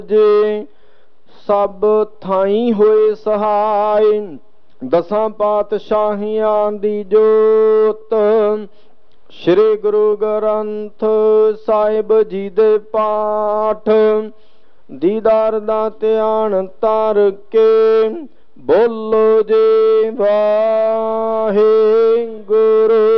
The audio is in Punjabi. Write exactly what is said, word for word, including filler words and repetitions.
ਜੇ ਸਭ ਥਾਈ ਹੋਏ ਸਹਾਈ। ਦਸਾਂ ਪਾਤਸ਼ਾਹੀਆਂ ਦੀ ਜੋਤ ਸ੍ਰੀ ਗੁਰੂ ਗ੍ਰੰਥ ਸਾਹਿਬ ਜੀ ਦੇ ਪਾਠ। ਦੀਦਾਰ ਦਾ ਧਿਆਨ ਧਰ ਕੇ ਬੋਲੋ ਜੀ ਵਾਹਿਗੁਰੂ।